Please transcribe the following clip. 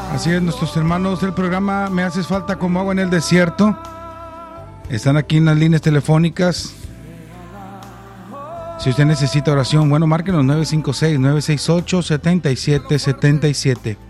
Así es, nuestros hermanos del programa Me Haces Falta como Agua en el Desierto están aquí en las líneas telefónicas. Si usted necesita oración, bueno, márquenos 956-968-7777.